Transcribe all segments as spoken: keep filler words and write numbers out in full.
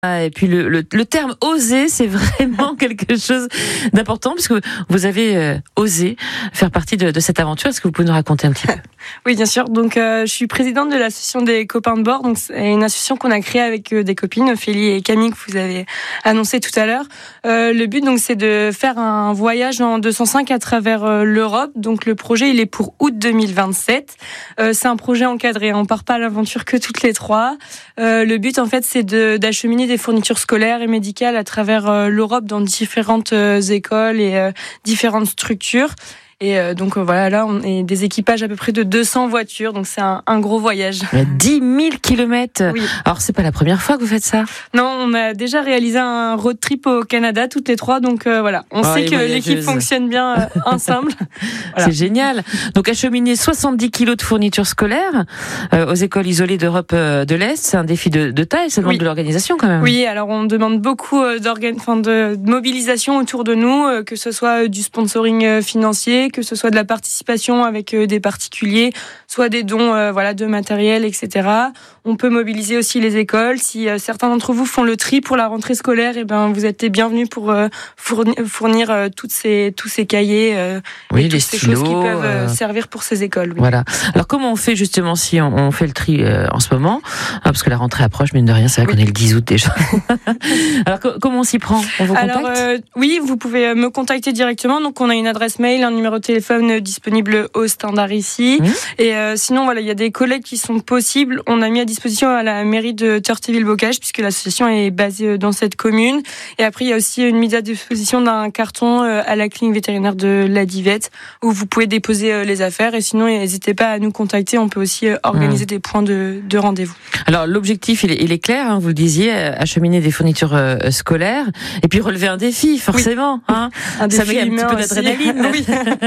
Et puis le, le, le terme oser, c'est vraiment quelque chose d'important puisque vous avez euh, osé faire partie de, de cette aventure. Est-ce que vous pouvez nous raconter un petit peu ? Oui, bien sûr. Donc, euh, je suis présidente de l'association des copains de bord. Donc, c'est une association qu'on a créée avec euh, des copines, Ophélie et Camille, que vous avez annoncé tout à l'heure. Euh, le but, donc, c'est de faire un voyage en deux cent cinq à travers euh, l'Europe. Donc, le projet, il est pour août deux mille vingt-sept. Euh, c'est un projet encadré. On part pas à l'aventure que toutes les trois. Euh, le but, en fait, c'est de, d'acheminer des fournitures scolaires et médicales à travers euh, l'Europe dans différentes euh, écoles et euh, différentes structures. Et euh, donc euh, voilà, là, on est des équipages à peu près de deux cents voitures, donc c'est un, un gros voyage. dix mille kilomètres. Oui. Alors, c'est pas la première fois que vous faites ça ? Non, on a déjà réalisé un road trip au Canada, toutes les trois, donc euh, voilà. On oh, sait que l'équipe fonctionne bien euh, ensemble. Voilà. C'est génial. Donc, acheminer soixante-dix kilos de fournitures scolaires euh, aux écoles isolées d'Europe euh, de l'Est, c'est un défi de, de taille, ça demande oui. de l'organisation quand même. Oui, alors on demande beaucoup euh, d'organ... enfin, de, de mobilisation autour de nous, euh, que ce soit du sponsoring euh, financier, que ce soit de la participation avec euh, des particuliers, soit des dons euh, voilà, de matériel, et cetera. On peut mobiliser aussi les écoles. Si euh, certains d'entre vous font le tri pour la rentrée scolaire, et ben vous êtes les bienvenus pour euh, fournir, fournir euh, toutes ces, tous ces cahiers euh, oui, et toutes ces stylos, choses qui peuvent euh, euh... servir pour ces écoles. Oui. Voilà. Alors comment on fait justement si on, on fait le tri euh, en ce moment hein, parce que la rentrée approche, mine de rien, c'est vrai oui. qu'on est le dix août déjà. Alors co- comment on s'y prend ? On vous Alors, contacte ? euh, Oui, vous pouvez me contacter directement. Donc on a une adresse mail, un numéro de téléphone disponible au standard ici. Mmh. Et euh, sinon, voilà, il y a des collègues qui sont possibles. On a mis à disposition à la mairie de Turtéville-Bocage, puisque l'association est basée dans cette commune. Et après, il y a aussi une mise à disposition d'un carton à la clinique vétérinaire de la Divette, où vous pouvez déposer les affaires. Et sinon, n'hésitez pas à nous contacter. On peut aussi organiser mmh. des points de, de rendez-vous. Alors, l'objectif, il est, il est clair, hein, vous le disiez, acheminer des fournitures euh, scolaires, et puis relever un défi, forcément. Oui. Hein. Un Ça défi met un petit peu d'adrénaline. Oui.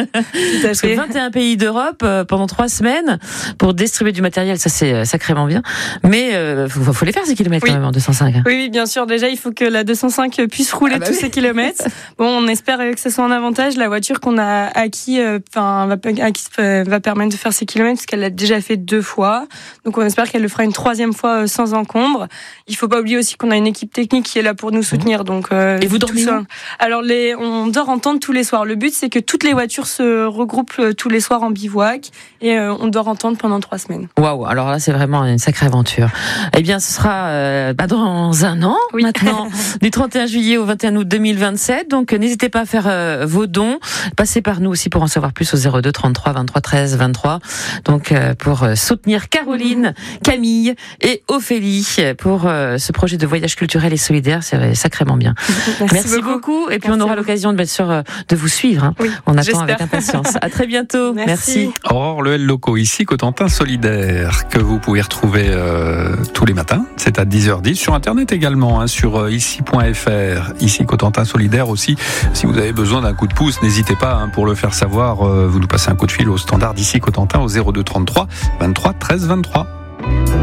Parce que vingt et un pays d'Europe euh, pendant trois semaines pour distribuer du matériel, ça c'est euh, sacrément bien. Mais il euh, faut, faut les faire ces kilomètres oui. quand même en deux cent cinq. Hein. Oui, oui, bien sûr. Déjà, il faut que la deux cent cinq puisse rouler ah bah tous oui. ces kilomètres. Bon, on espère que ce soit un avantage. La voiture qu'on a acquis, enfin, euh, va, acquis, euh, va permettre de faire ces kilomètres parce qu'elle l'a déjà fait deux fois. Donc, on espère qu'elle le fera une troisième fois euh, sans encombre. Il faut pas oublier aussi qu'on a une équipe technique qui est là pour nous soutenir. Mmh. Donc, euh, et vous dormez où ? Alors, les, on dort en tente tous les soirs. Le but, c'est que toutes les voitures se regroupent tous les soirs en bivouac et euh, on dort en tente pendant trois semaines. Waouh, alors là c'est vraiment une sacrée aventure. Eh bien ce sera euh, bah, dans un an oui. maintenant, du trente et un juillet au vingt et un août deux mille vingt-sept. Donc n'hésitez pas à faire euh, vos dons. Passez par nous aussi pour en savoir plus au zéro deux trente-trois vingt-trois treize vingt-trois. Donc euh, pour euh, soutenir Caroline, Camille et Ophélie pour euh, ce projet de voyage culturel et solidaire, c'est sacrément bien. Merci, Merci beaucoup. beaucoup. Et puis Merci on aura l'occasion bien sûr euh, de vous suivre. Hein. Oui, on attend j'espère. avec impatience. À très bientôt. Merci. Merci. Aurore Lehel Locaux ici, Cotentin Solidaire, que vous pouvez retrouver euh, tous les matins. C'est à dix heures dix sur Internet également, hein, sur euh, ici point f r. Ici Cotentin Solidaire aussi. Si vous avez besoin d'un coup de pouce, n'hésitez pas hein, pour le faire savoir. Euh, vous nous passez un coup de fil au standard d'ici Cotentin au zéro deux trente-trois vingt-trois treize vingt-trois.